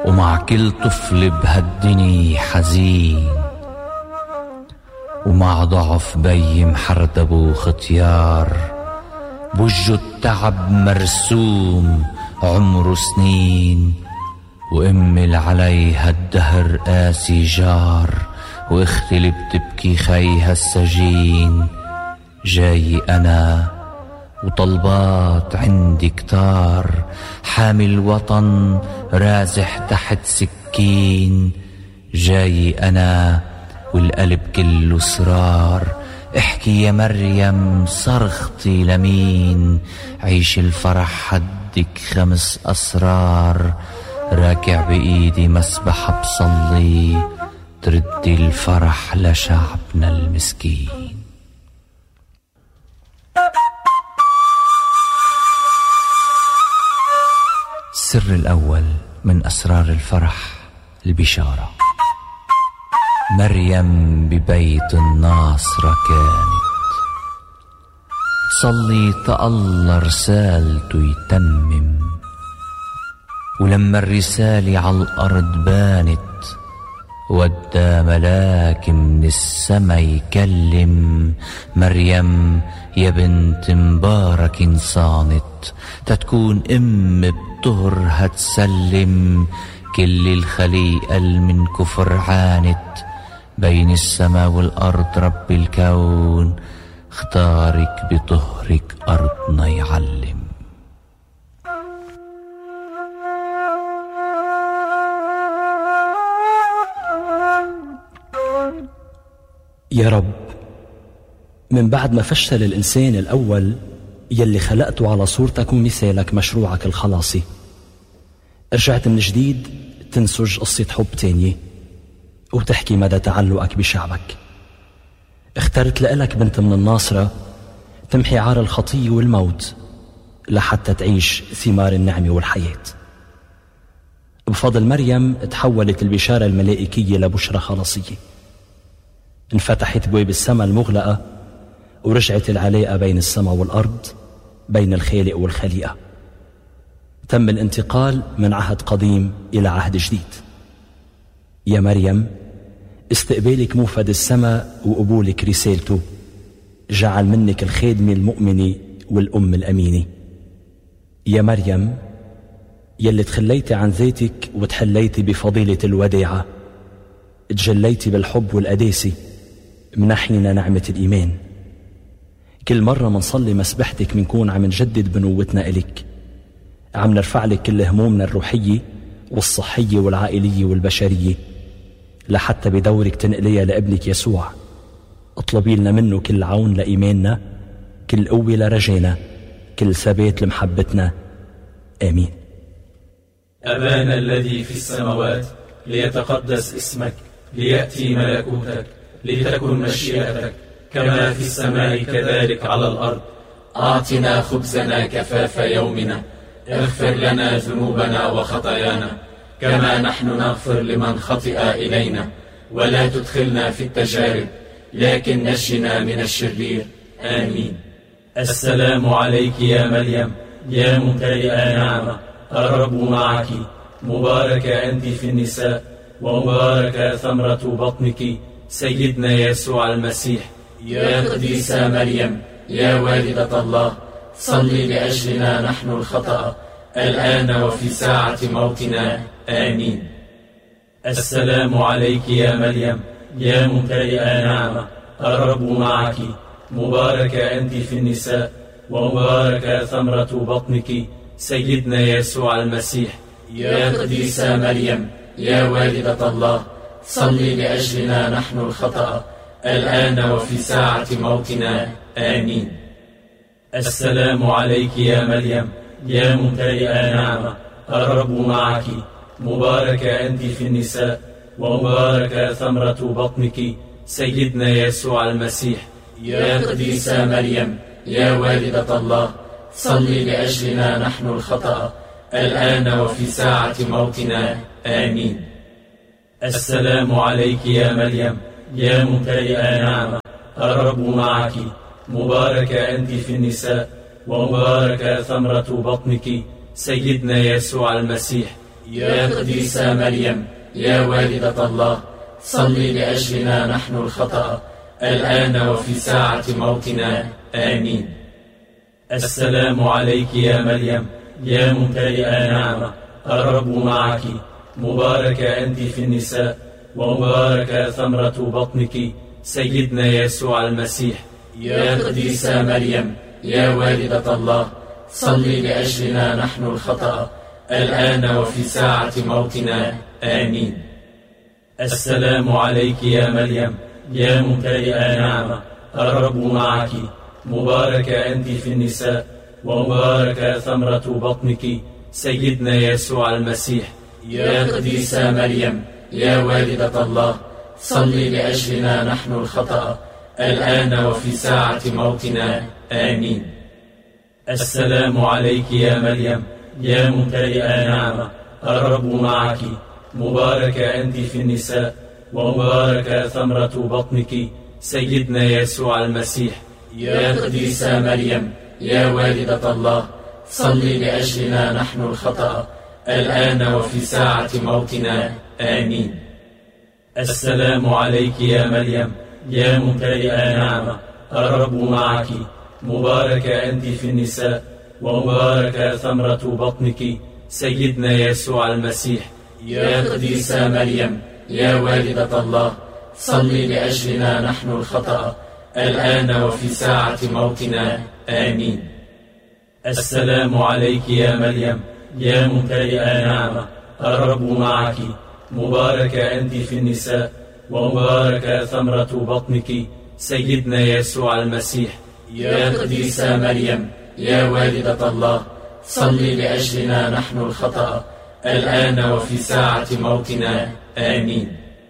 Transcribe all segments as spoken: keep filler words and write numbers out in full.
ومع كل طفل بهالدني حزين، ومع ضعف بي محردب وختيار بوجه التعب مرسوم عمره سنين، وأمل عليها الدهر قاسي جار، واختي اللي بتبكي خيها السجين. جاي أنا وطلبات عندي كتار، حامل وطن رازح تحت سكين. جاي أنا والقلب كله صرار، احكي يا مريم صرختي لمين؟ عيش الفرح حدك خمس أسرار، راكع بإيدي مسبح بصلي، تردي الفرح لشعبنا المسكين. السر الأول من أسرار الفرح البشارة. مريم ببيت الناصرة كانت تصلي تالله رسالته يتمم، ولما الرسالة على الأرض بانت ودى ملاك من السما يكلم. مريم يا بنت مبارك صانت، تتكون أم بطهر هتسلم. كل الخليقة من كفر عانت، بين السما والأرض رب الكون اختارك بطهرك أرضنا يعلم. يا رب، من بعد ما فشل الإنسان الأول يلي خلقته على صورتك ومثالك مشروعك الخلاصي، رجعت من جديد تنسج قصة حب تانية وتحكي مدى تعلقك بشعبك. اخترت لإلك بنت من الناصرة تمحي عار الخطية والموت لحتى تعيش ثمار النعمة والحياة. بفضل مريم تحولت البشارة الملائكية لبشرى خلاصية، انفتحت بواب السماء المغلقة ورجعت العلاقة بين السماء والأرض، بين الخالق والخليقة. تم الانتقال من عهد قديم إلى عهد جديد. يا مريم، استقبالك موفد السماء وقبولك رسالته جعل منك الخادمة المؤمنة والأم الأمينة. يا مريم، يلي تخليتي عن ذاتك وتحليتي بفضيلة الوداعة، تجليتي بالحب والقداسة، منحينا نعمة الإيمان. كل مرة منصلي مسبحتك منكون عم نجدد بنوتنا إلك، عم نرفع لك كل همومنا الروحية والصحية والعائلية والبشرية، لحتى بدورك تنقليها لابنك يسوع. اطلبي لنا منه كل عون لإيماننا، كل قوة لرجانا، كل ثبات لمحبتنا. آمين. أبانا الذي في السماوات، ليتقدس اسمك، ليأتي ملكوتك، لتكن مشيئتك كما في السماء كذلك على الأرض. أعطنا خبزنا كفاف يومنا، اغفر لنا ذنوبنا وخطايانا كما نحن نغفر لمن خطئ إلينا، ولا تدخلنا في التجارب لكن نجنا من الشرير. آمين. السلام عليك يا مريم، يا ممتلئة نعمة، الرب معك، مباركة أنت في النساء، ومباركة ثمرة بطنك سيدنا يسوع المسيح. يا قديسة مريم، يا والدة الله، صلي لأجلنا نحن الخطأ الآن وفي ساعة موتنا. آمين. السلام عليك يا مريم، يا ممتلئة نعمة، الرب معك، مباركة أنت في النساء، ومباركة ثمرة بطنك سيدنا يسوع المسيح. يا قديسة مريم، يا والدة الله، صلي لأجلنا نحن الخطأ الآن وفي ساعة موتنا. آمين. السلام عليك يا مريم، يا ممتلئة نعمة، الرب معك، مباركة أنت في النساء، ومباركة ثمرة بطنك سيدنا يسوع المسيح. يا قديسة مريم، يا والدة الله، صلي لأجلنا نحن الخطأ الآن وفي ساعة موتنا. آمين. السلام عليك يا مريم، يا ممتلئة نعمة، الرب معك، مباركة أنت في النساء، ومباركة ثمرة بطنك سيدنا يسوع المسيح. يا قديسة مريم يا والدة الله، صلي لأجلنا نحن الخطأ الآن وفي ساعة موتنا. آمين. السلام عليك يا مريم يا ممتلئة نعمة، الرب معك، مباركة أنت في النساء، ومباركة ثمرة بطنك سيدنا يسوع المسيح. يا قديسة مريم يا والدة الله، صلي لأجلنا نحن الخطأ الآن وفي ساعة موتنا. آمين. السلام عليك يا مريم يا ممتلئة نعمة، الرب معك، مباركة أنت في النساء، ومباركة ثمرة بطنك سيدنا يسوع المسيح. يا قديسة مريم يا والدة الله، صلي لأجلنا نحن الخطأ الآن وفي ساعة موتنا. آمين. السلام عليك يا مريم يا ممتلئة نعمة، الرب معك، مباركة أنت في النساء، ومباركة ثمرة بطنك سيدنا يسوع المسيح. يا قديسة مريم يا والدة الله، صلي لأجلنا نحن الخطأ الآن وفي ساعة موتنا. آمين. السلام عليك يا مريم يا ممتلئة نعمة، الرب معك، مباركة أنت في النساء، ومباركة ثمرة بطنك سيدنا يسوع المسيح. يا قديسة مريم يا والدة الله، صلي لأجلنا نحن الخطأ الآن وفي ساعة موتنا. آمين. السلام عليك يا مريم يا ممتلئة نعمة، الرب معك، مباركة أنت في النساء، ومباركة ثمرة بطنك سيدنا يسوع المسيح. يا قديسة مريم يا والدة الله، صلي لأجلنا نحن الخطأ الآن وفي ساعة موتنا. آمين.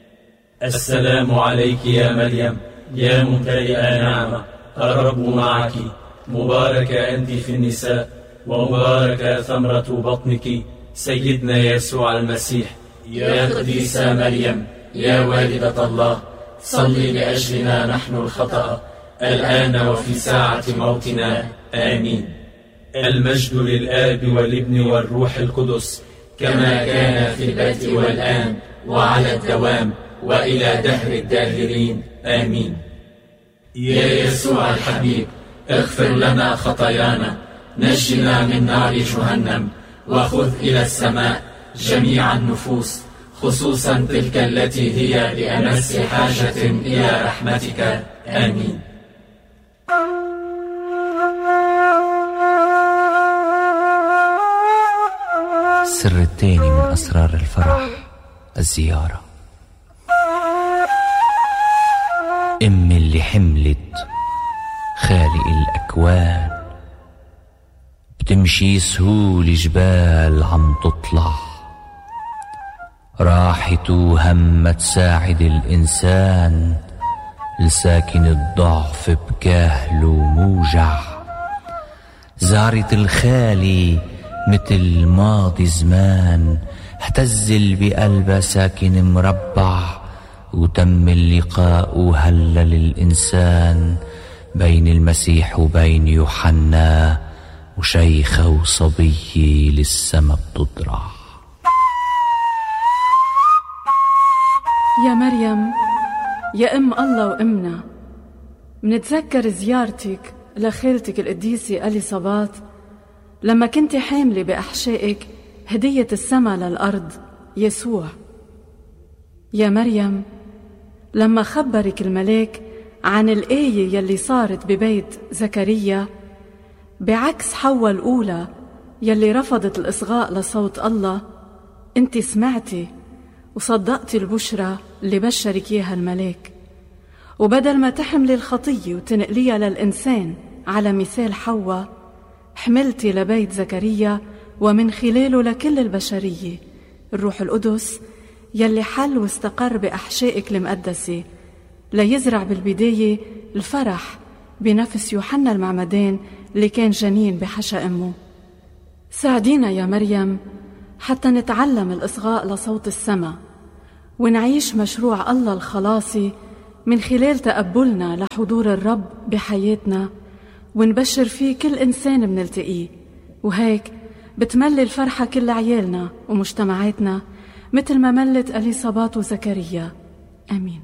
السلام عليك يا مريم يا ممتلئة نعمة، الرب معك، مباركة أنت في النساء، ومباركة ثمرة بطنك سيدنا يسوع المسيح. يا قديسة مريم يا والدة الله، صلي لأجلنا نحن الخطأ الآن وفي ساعة موتنا. آمين. المجد للآب والابن والروح القدس، كما كان في البدء والآن وعلى الدوام وإلى دهر الداهرين. آمين. يا يسوع الحبيب، اغفر لنا خطايانا، نجنا من نار جهنم، وخذ إلى السماء جميع النفوس، خصوصا تلك التي هي بأمس حاجة إلى رحمتك. آمين. السر الثاني من أسرار الفرح، الزيارة. أم اللي حملت خالق الأكوان، بتمشي سهول جبال عم تطلع، راحت وهم تساعد الإنسان، لساكن الضعف بكاهل وموجع، زارت الخالي مثل ماضي زمان، اهتزل بقلبها ساكن مربع، وتم اللقاء وهلل الإنسان بين المسيح وبين يوحنا، وشيخة وصبية للسما بتضرع. يا مريم يا أم الله وأمنا، منتذكر زيارتك لخالتك القديسة أليصابات لما كنت حاملة بأحشائك هدية السما للأرض، يسوع. يا مريم لما خبرك الملاك عن الآية يلي صارت ببيت زكريا، بعكس حواء الأولى يلي رفضت الإصغاء لصوت الله، انت سمعتي وصدقتي البشرى اللي بشرك إياها الملاك، وبدل ما تحملي الخطية وتنقليها للإنسان على مثال حواء، حملتي لبيت زكريا ومن خلاله لكل البشرية الروح القدس يلي حل واستقر بأحشائك المقدسة، ليزرع بالبداية الفرح بنفس يوحنا المعمدان اللي كان جنين بحشا أمه. ساعدينا يا مريم حتى نتعلم الإصغاء لصوت السما، ونعيش مشروع الله الخلاصي من خلال تقبلنا لحضور الرب بحياتنا، ونبشر فيه كل إنسان منلتقيه، وهيك بتملي الفرحة كل عيالنا ومجتمعاتنا مثل ما ملت أليصابات وزكريا. آمين.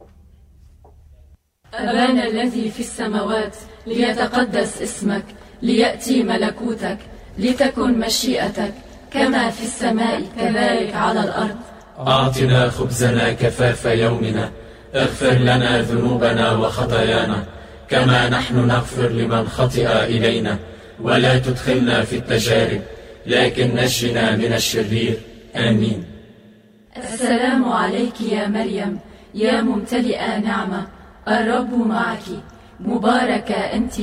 أبانا الذي في السماوات، ليتقدس اسمك، ليأتي ملكوتك، لتكن مشيئتك كما في السماء كذلك على الأرض. أعطنا خبزنا كفاف يومنا، اغفر لنا ذنوبنا وخطايانا كما نحن نغفر لمن خطئ إلينا، ولا تدخلنا في التجارب لكن نجنا من الشرير. آمين. السلام عليك يا مريم، يا ممتلئة نعمة، الرب معك، مباركة أنت